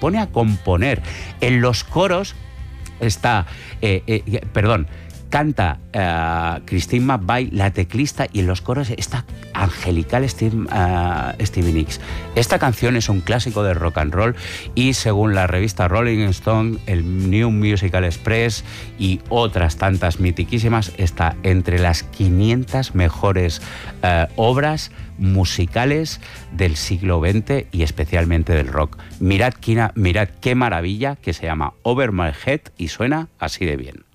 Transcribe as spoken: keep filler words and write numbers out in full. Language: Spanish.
pone a componer. En los coros está, eh, eh, perdón, canta uh, Christine McVie, la teclista, y en los coros está angelical Steve, uh, Stevie Nicks. Esta canción es un clásico de rock and roll y según la revista Rolling Stone, el New Musical Express y otras tantas mitiquísimas, está entre las quinientas mejores uh, obras musicales del siglo veinte y especialmente del rock. Mirad, Kina, mirad qué maravilla, que se llama Over My Head y suena así de bien.